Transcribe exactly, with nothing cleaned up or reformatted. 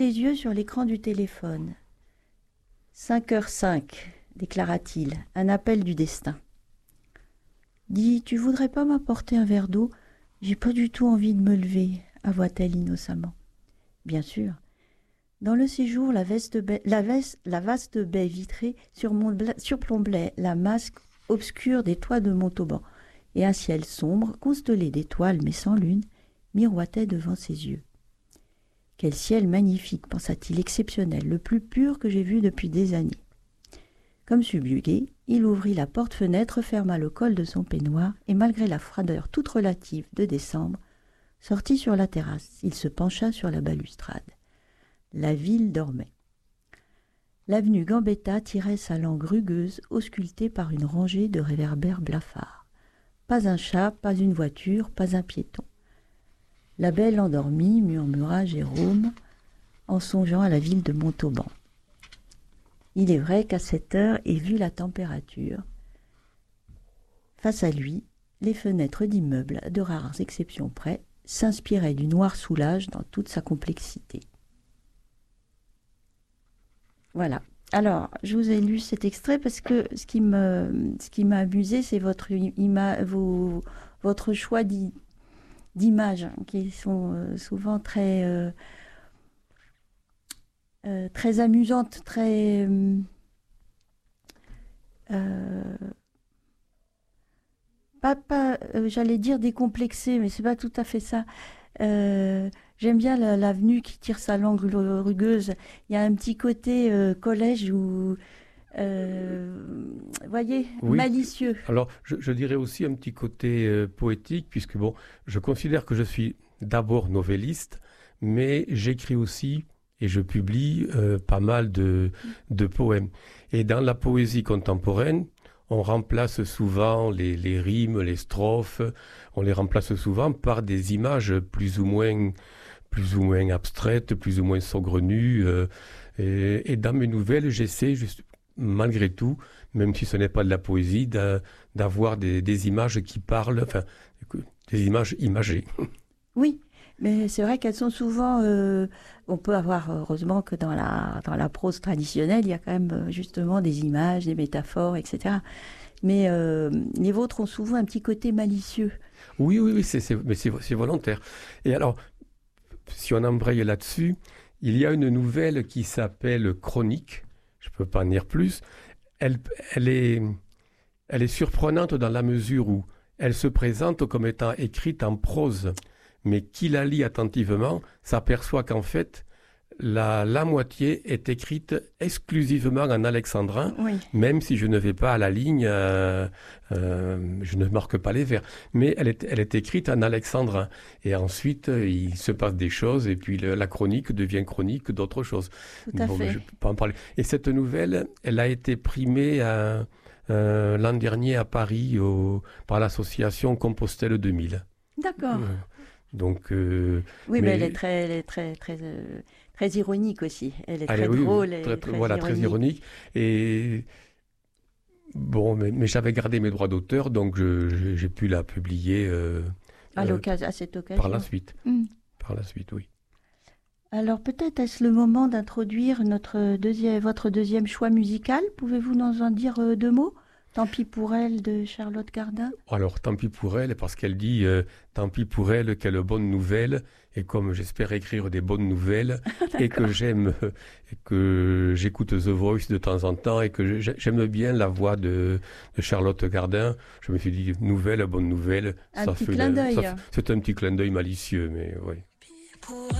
Les yeux sur l'écran du téléphone. cinq heures cinq, déclara-t-il, un appel du destin. Dis, tu voudrais pas m'apporter un verre d'eau? J'ai pas du tout envie de me lever, avoua-t-elle innocemment. Bien sûr. Dans le séjour, la, veste baie, la, veste, la vaste baie vitrée surplombait la masse obscure des toits de Montauban, et un ciel sombre, constellé d'étoiles mais sans lune, miroitait devant ses yeux. Quel ciel magnifique, pensa-t-il, exceptionnel, le plus pur que j'ai vu depuis des années. Comme subjugué, il ouvrit la porte-fenêtre, ferma le col de son peignoir, et malgré la froideur toute relative de décembre, sortit sur la terrasse. Il se pencha sur la balustrade. La ville dormait. L'avenue Gambetta tirait sa langue rugueuse, auscultée par une rangée de réverbères blafards. Pas un chat, pas une voiture, pas un piéton. La belle endormie, murmura Jérôme, en songeant à la ville de Montauban. Il est vrai qu'à cette heure, et vu la température, face à lui, les fenêtres d'immeubles, de rares exceptions près, s'inspiraient du noir soulage dans toute sa complexité. Voilà. Alors, je vous ai lu cet extrait parce que ce qui me, ce qui m'a amusé, c'est votre, ima, vos, votre choix d'i, d'images qui sont euh, souvent très, euh, euh, très amusantes, très... Euh, pas, pas euh, j'allais dire décomplexées, mais c'est pas tout à fait ça. Euh, j'aime bien la, l'avenue qui tire sa langue rugueuse. Il y a un petit côté euh, collège où... Euh, voyez, oui. malicieux. Alors, je, je dirais aussi un petit côté euh, poétique, puisque bon, je considère que je suis d'abord novelliste, mais j'écris aussi et je publie euh, pas mal de, de poèmes. Et dans la poésie contemporaine, on remplace souvent les, les rimes, les strophes, on les remplace souvent par des images plus ou moins, plus ou moins abstraites, plus ou moins saugrenues. Euh, et, et dans mes nouvelles, j'essaie juste malgré tout, même si ce n'est pas de la poésie, d'avoir des, des images qui parlent, enfin, des images imagées. Oui, mais c'est vrai qu'elles sont souvent... Euh, on peut avoir, heureusement que dans la, dans la prose traditionnelle, il y a quand même justement des images, des métaphores, et cetera. Mais euh, les vôtres ont souvent un petit côté malicieux. Oui, oui, oui, c'est, c'est, mais c'est, c'est volontaire. Et alors, si on embraye là-dessus, il y a une nouvelle qui s'appelle Chronique. Je ne peux pas en dire plus. Elle, elle, est, elle est surprenante dans la mesure où elle se présente comme étant écrite en prose. Mais qui la lit attentivement s'aperçoit qu'en fait, la, la moitié est écrite exclusivement en alexandrin, oui. Même si je ne vais pas à la ligne, euh, euh, je ne marque pas les vers. Mais elle est, elle est écrite en alexandrin. Et ensuite, il se passe des choses, et puis le, la chronique devient chronique d'autres choses. Tout à bon, fait. Je peux pas en parler. Et cette nouvelle, elle a été primée à, euh, l'an dernier à Paris au, par l'association Compostelle deux mille. D'accord. Euh, donc, euh, oui, mais, mais elle est très, elle est très, très, euh, très ironique aussi. Elle est très oui, drôle oui, et très, très voilà, ironique. très ironique. Et bon, mais, mais j'avais gardé mes droits d'auteur, donc je, je, j'ai pu la publier euh, à, l'occasion, à cette occasion. Par la suite. Mmh. Par la suite, oui. Alors peut-être est-ce le moment d'introduire notre deuxième, votre deuxième choix musical. Pouvez-vous nous en dire euh, deux mots? Tant pis pour elle de Charlotte Cardin. Alors, tant pis pour elle, parce qu'elle dit euh, tant pis pour elle, quelle bonne nouvelle. Et comme j'espère écrire des bonnes nouvelles, et que j'aime, euh, et que j'écoute The Voice de temps en temps, et que j'aime bien la voix de, de Charlotte Cardin, je me suis dit nouvelle, bonne nouvelle. Un ça petit fait clin une, d'œil. ça, c'est un petit clin d'œil malicieux, mais oui.